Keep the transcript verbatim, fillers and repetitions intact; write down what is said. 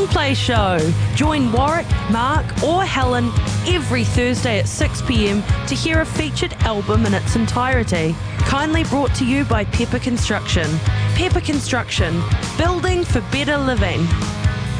Long Play Show. Join Warwick, Mark or Helen every Thursday at six p m to hear a featured album in its entirety. Kindly brought to you by Pepper Construction. Pepper Construction, building for better living.